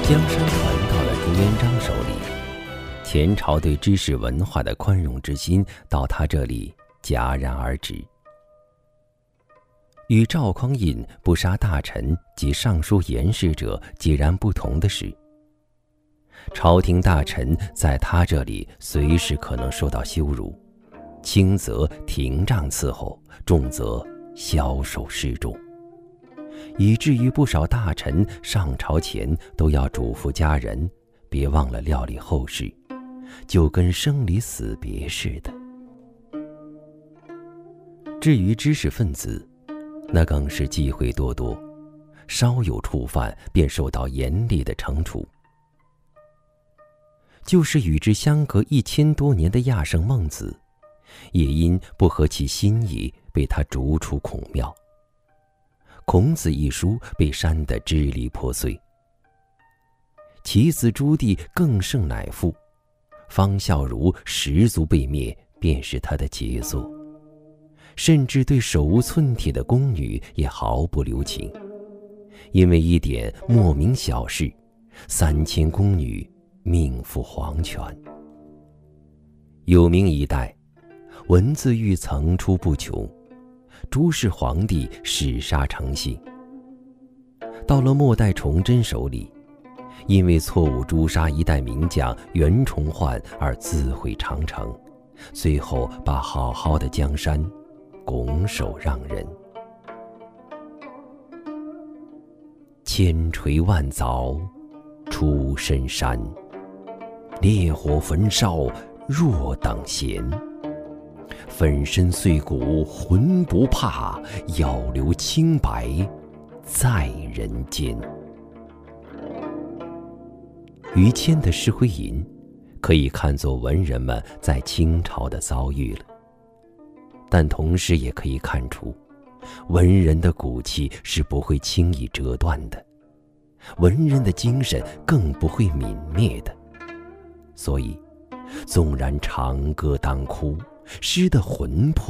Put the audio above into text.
江山传到了朱元璋手里，前朝对知识文化的宽容之心到他这里戛然而止。与赵匡胤不杀大臣及尚书言事者截然不同的是，朝廷大臣在他这里随时可能受到羞辱，轻则廷杖伺候，重则枭首示众，以至于不少大臣上朝前都要嘱咐家人别忘了料理后事，就跟生离死别似的。至于知识分子，那更是忌讳多多，稍有触犯便受到严厉的惩处。就是与之相隔1000多年的亚圣孟子，也因不合其心意被他逐出孔庙。孔子一书被删得支离破碎。其子朱棣更胜乃父，方孝孺10族被灭便是他的杰作，甚至对手无寸铁的宫女也毫不留情，因为一点莫名小事，3000宫女命赴黄泉。有名一代，文字狱层出不穷，诸氏皇帝弑杀成性。到了末代崇祯手里，因为错误诛杀一代名将袁崇焕而自毁长城，最后把好好的江山拱手让人。千锤万凿出深山，烈火焚烧若等闲。粉身碎骨浑不怕，要留清白在人间。于谦的《诗回吟》可以看作文人们在清朝的遭遇了，但同时也可以看出，文人的骨气是不会轻易折断的，文人的精神更不会泯灭的。所以纵然长歌当哭，诗的魂魄